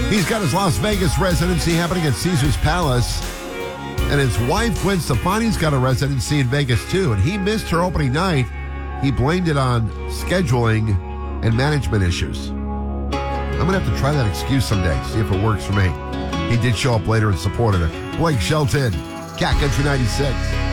He's got his Las Vegas residency happening at Caesars Palace. And his wife, Gwen Stefani's got a residency in Vegas, too. And he missed her opening night. He blamed it on scheduling and management issues. I'm going to have to try that excuse someday, see if it works for me. He did show up later and supported her. Blake Shelton, Cat Country 96.